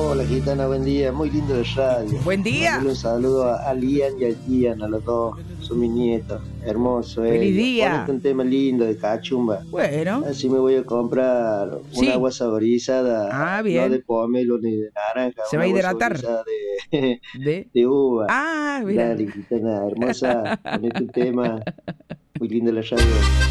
Hola, gitana, buen día. Muy lindo de radio. Buen día. Mándale un saludo a Lian y a Gian, a los dos. Son mis nietos. Hermoso, Feliz ellos. día. Ponete un tema lindo de cachumba. Bueno. Así me voy a comprar Sí. un agua saborizada. Ah, No bien. de pomelo ni de naranja. Se Un va a agua hidratar. saborizada ¿De? de uva. Ah, mira. Dale, gitana hermosa. Ponete un tema. Muy lindo la radio.